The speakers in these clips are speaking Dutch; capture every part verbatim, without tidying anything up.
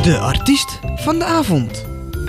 De artiest van de avond.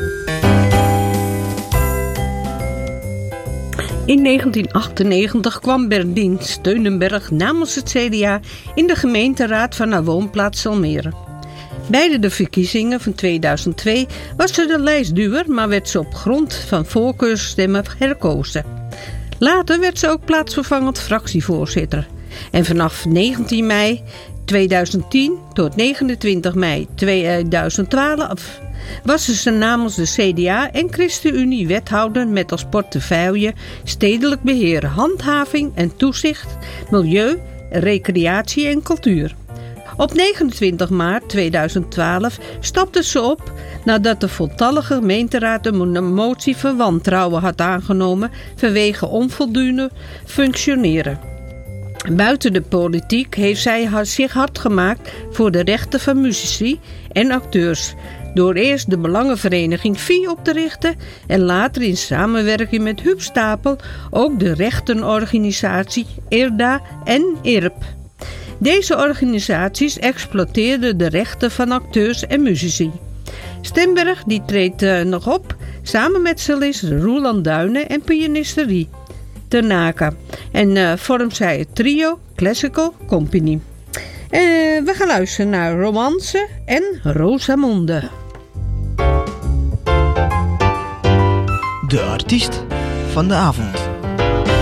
In negentien achtennegentig kwam Berdien Steunenberg namens het C D A in de gemeenteraad van haar woonplaats Almere. Bij de verkiezingen van tweeduizend twee was ze de lijstduwer, maar werd ze op grond van voorkeursstemmen herkozen. Later werd ze ook plaatsvervangend fractievoorzitter. En vanaf negentien mei tweeduizend tien tot negenentwintig mei tweeduizend twaalf was ze namens de C D A en ChristenUnie wethouder met als portefeuille stedelijk beheer, handhaving en toezicht, milieu, recreatie en cultuur. Op negenentwintig maart tweeduizend twaalf stapte ze op nadat de voltallige gemeenteraad een motie van wantrouwen had aangenomen vanwege onvoldoende functioneren. Buiten de politiek heeft zij zich hard gemaakt voor de rechten van muzici en acteurs, door eerst de belangenvereniging V I op te richten en later in samenwerking met Huub Stapel ook de rechtenorganisatie IRDA en I R P. Deze organisaties exploiteerden de rechten van acteurs en muzici. Stemberg die treedt uh, nog op samen met cellist Roeland Duinen en pianiste Rie Ternaka. En uh, vormt zij het trio Classical Company. Uh, we gaan luisteren naar Romance en Rosamonde. De artiest van de avond.